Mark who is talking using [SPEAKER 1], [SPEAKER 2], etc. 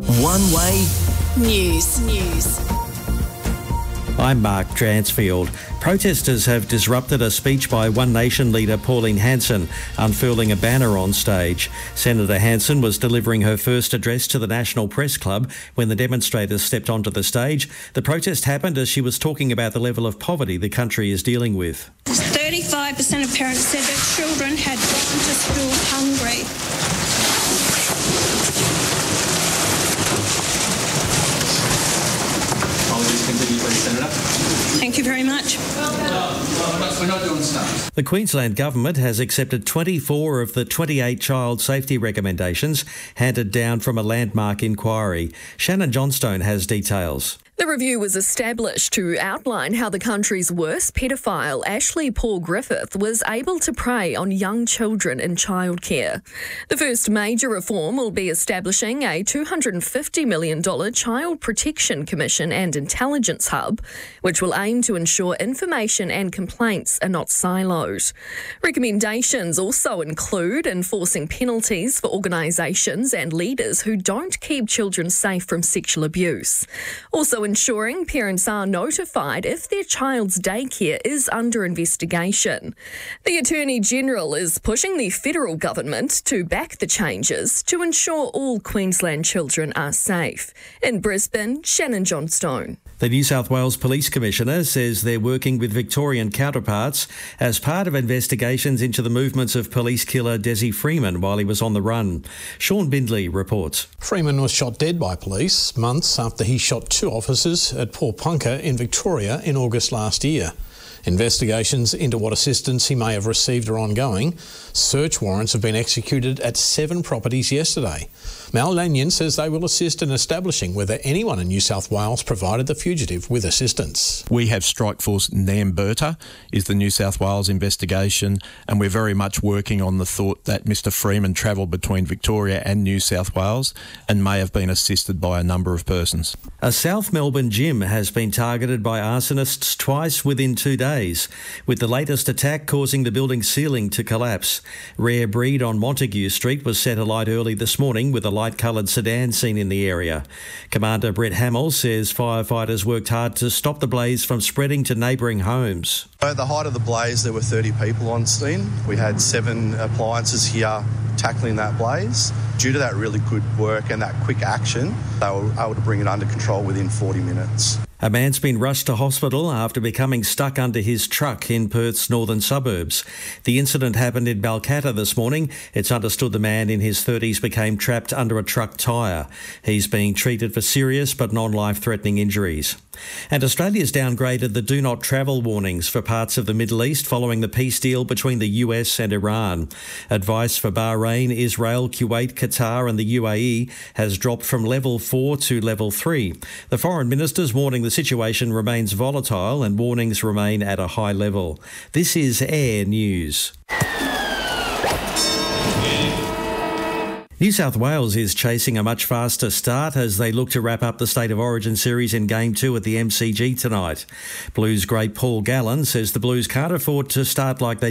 [SPEAKER 1] One Way
[SPEAKER 2] News.
[SPEAKER 3] I'm Mark Dransfield. Protesters have disrupted a speech by One Nation leader Pauline Hanson, unfurling a banner on stage. Senator Hanson was delivering her first address to the National Press Club when the demonstrators stepped onto the stage. The protest happened as she was talking about the level of poverty the country is dealing with.
[SPEAKER 4] 35% of parents said their children had gone to school hungry. Thank you very much.
[SPEAKER 5] We're not doing stuff.
[SPEAKER 3] The Queensland Government has accepted 24 of the 28 child safety recommendations handed down from a landmark inquiry. Shannon Johnstone has details.
[SPEAKER 6] The review was established to outline how the country's worst paedophile, Ashley Paul Griffith, was able to prey on young children in childcare. The first major reform will be establishing a $250 million Child Protection Commission and Intelligence Hub, which will aim to ensure information and complaints are not siloed. Recommendations also include enforcing penalties for organisations and leaders who don't keep children safe from sexual abuse. Also ensuring parents are notified if their child's daycare is under investigation. The Attorney-General is pushing the federal government to back the changes to ensure all Queensland children are safe. In Brisbane, Shannon Johnstone.
[SPEAKER 3] The New South Wales Police Commissioner says they're working with Victorian counterparts as part of investigations into the movements of police killer Desi Freeman while he was on the run. Sean Bindley reports.
[SPEAKER 7] Freeman was shot dead by police months after he shot two officers at Pawnpukka in Victoria in August last year. Investigations into what assistance he may have received are ongoing. Search warrants have been executed at 7 properties yesterday. Mal Lanyon says they will assist in establishing whether anyone in New South Wales provided the fugitive with assistance.
[SPEAKER 8] We have Strikeforce Namberta is the New South Wales investigation, and we're very much working on the thought that Mr Freeman travelled between Victoria and New South Wales and may have been assisted by a number of persons.
[SPEAKER 3] A South Melbourne gym has been targeted by arsonists twice within 2 days, with the latest attack causing the building's ceiling to collapse. Rare Breed on Montague Street was set alight early this morning with a light-coloured sedan seen in the area. Commander Brett Hamill says firefighters worked hard to stop the blaze from spreading to neighbouring homes.
[SPEAKER 9] At the height of the blaze, there were 30 people on scene. We had 7 appliances here tackling that blaze. Due to that really good work and that quick action, they were able to bring it under control within 40 minutes.
[SPEAKER 3] A man's been rushed to hospital after becoming stuck under his truck in Perth's northern suburbs. The incident happened in Balcatta this morning. It's understood the man in his 30s became trapped under a truck tyre. He's being treated for serious but non-life-threatening injuries. And Australia's downgraded the do not travel warnings for parts of the Middle East following the peace deal between the US and Iran. Advice for Bahrain, Israel, Kuwait, Qatar and the UAE has dropped from level 4 to level 3. The foreign minister's warning the situation remains volatile and warnings remain at a high level. This is Air News. New South Wales is chasing a much faster start as they look to wrap up the State of Origin series in Game 2 at the MCG tonight. Blues great Paul Gallen says the Blues can't afford to start like they